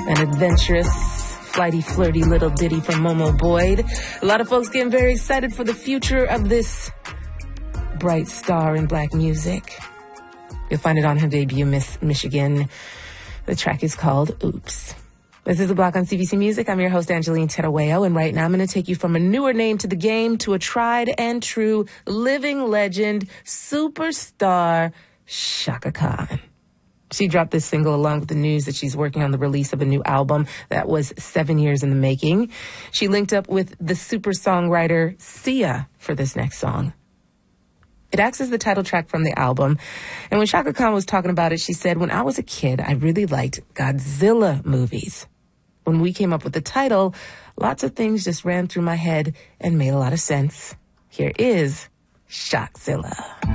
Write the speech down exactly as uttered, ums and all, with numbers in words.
An adventurous, flighty, flirty little ditty from Momo Boyd. A lot of folks getting very excited for the future of this bright star in black music. You'll find it on her debut, Miss Michigan. The track is called Oops. This is The Block on C B C Music. I'm your host, Angeline Teraweo, and right now I'm going to take you from a newer name to the game to a tried and true living legend, superstar, Chaka Khan. She dropped this single along with the news that she's working on the release of a new album that was seven years in the making. She linked up with the super songwriter Sia for this next song. It acts as the title track from the album. And when Chaka Khan was talking about it, she said, when I was a kid, I really liked Godzilla movies. When we came up with the title, lots of things just ran through my head and made a lot of sense. Here is Shockzilla.